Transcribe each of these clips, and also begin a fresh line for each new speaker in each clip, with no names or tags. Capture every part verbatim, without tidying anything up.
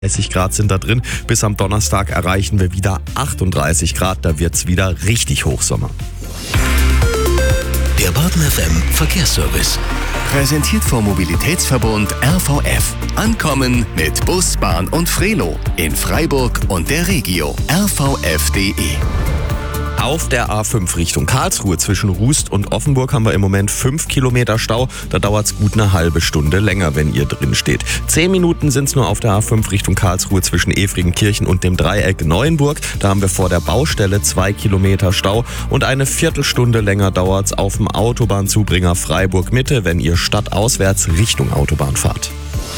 dreißig Grad sind da drin. Bis am Donnerstag erreichen wir wieder achtunddreißig Grad. Da wird's wieder richtig Hochsommer.
Der Baden F M Verkehrsservice. Präsentiert vom Mobilitätsverbund R V F. Ankommen mit Bus, Bahn und Frelo in Freiburg und der Regio. r v f punkt d e.
Auf der A fünf Richtung Karlsruhe zwischen Rust und Offenburg haben wir im Moment fünf Kilometer Stau. Da dauert es gut eine halbe Stunde länger, wenn ihr drin steht. Zehn Minuten sind es nur auf der A fünf Richtung Karlsruhe zwischen Efringenkirchen und dem Dreieck Neuenburg. Da haben wir vor der Baustelle zwei Kilometer Stau. Und eine Viertelstunde länger dauert es auf dem Autobahnzubringer Freiburg Mitte, wenn ihr stadtauswärts Richtung Autobahn fahrt.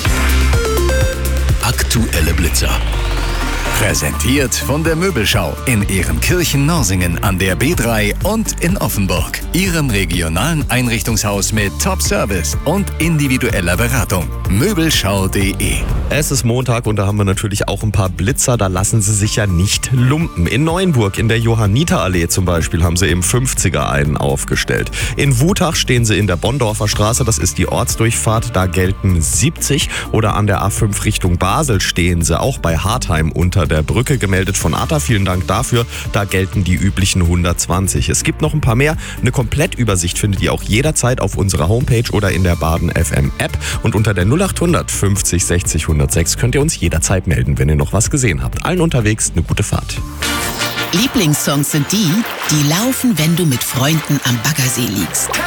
Aktuelle Blitzer. Präsentiert von der Möbelschau in Ehrenkirchen-Norsingen an der B drei und in Offenburg. Ihrem regionalen Einrichtungshaus mit Top-Service und individueller Beratung. Möbelschau punkt d e.
Es ist Montag und da haben wir natürlich auch ein paar Blitzer. Da lassen sie sich ja nicht lumpen. In Neuenburg in der Johanniterallee zum Beispiel haben sie im fünfziger einen aufgestellt. In Wutach stehen sie in der Bonndorfer Straße, das ist die Ortsdurchfahrt, da gelten siebzig. Oder an der A fünf Richtung Basel stehen sie auch bei Hartheim unter der Brücke, gemeldet von A T A. Vielen Dank dafür. Da gelten die üblichen hundertzwanzig. Es gibt noch ein paar mehr. Eine Komplettübersicht findet ihr auch jederzeit auf unserer Homepage oder in der Baden F M App. Und unter der null acht hundert fünfzig sechzig hundertsechs könnt ihr uns jederzeit melden, wenn ihr noch was gesehen habt. Allen unterwegs eine gute Fahrt.
Lieblingssongs sind die, die laufen, wenn du mit Freunden am Baggersee liegst.